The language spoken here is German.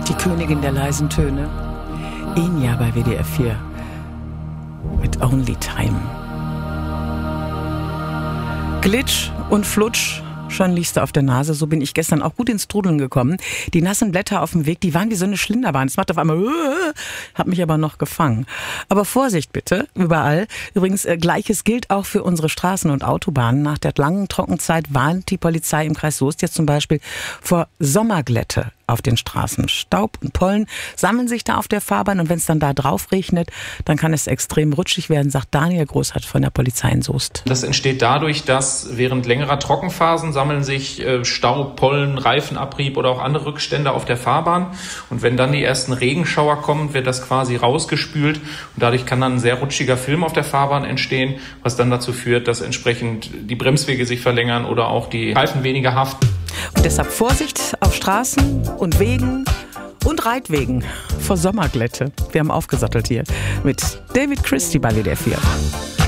Die Königin der leisen Töne. Enya bei WDR 4. Mit Only Time. Glitsch und Flutsch. Schon liegst du auf der Nase, so bin ich gestern auch gut ins Trudeln gekommen. Die nassen Blätter auf dem Weg, die waren wie so eine Schlinderbahn. Es macht auf einmal, hat mich aber noch gefangen. Aber Vorsicht bitte, überall. Übrigens, Gleiches gilt auch für unsere Straßen und Autobahnen. Nach der langen Trockenzeit warnt die Polizei im Kreis Soest jetzt zum Beispiel vor Sommerglätte auf den Straßen. Staub und Pollen sammeln sich da auf der Fahrbahn und wenn es dann da drauf regnet, dann kann es extrem rutschig werden, sagt Daniel Großhardt von der Polizei in Soest. Das entsteht dadurch, dass während längerer Trockenphasen sammeln sich Staub, Pollen, Reifenabrieb oder auch andere Rückstände auf der Fahrbahn. Und wenn dann die ersten Regenschauer kommen, wird das quasi rausgespült und dadurch kann dann ein sehr rutschiger Film auf der Fahrbahn entstehen, was dann dazu führt, dass entsprechend die Bremswege sich verlängern oder auch die Reifen weniger haften. Und deshalb Vorsicht auf Straßen und Wegen und Reitwegen vor Sommerglätte. Wir haben aufgesattelt hier mit David Christie bei WDR 4.